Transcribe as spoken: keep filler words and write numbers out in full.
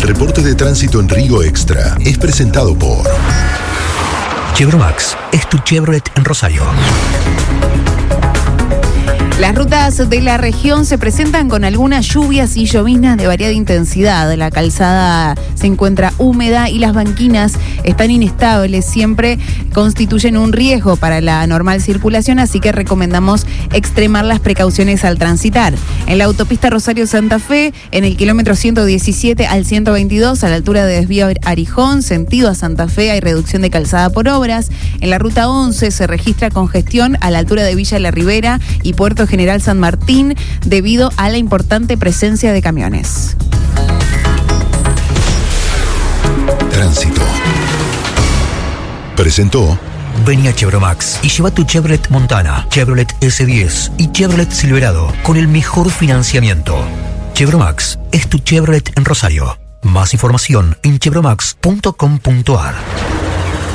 reporte de tránsito en Río Extra es presentado por Chevromax, es tu Chevrolet en Rosario. Las rutas de la región se presentan con algunas lluvias y lloviznas de variada intensidad. La calzada se encuentra húmeda y las banquinas están inestables. Siempre constituyen un riesgo para la normal circulación, así que recomendamos extremar las precauciones al transitar. En la autopista Rosario-Santa Fe, en el kilómetro ciento diecisiete al ciento veintidós, a la altura de desvío Arijón, sentido a Santa Fe, hay reducción de calzada por obras. En la ruta once se registra congestión a la altura de Villa La Ribera y Puerto General San Martín debido a la importante presencia de camiones. Tránsito. Presentó. Vení a Chevromax y lleva tu Chevrolet Montana, Chevrolet ese diez y Chevrolet Silverado con el mejor financiamiento. Chevromax es tu Chevrolet en Rosario. Más información en chevromax punto com punto ar.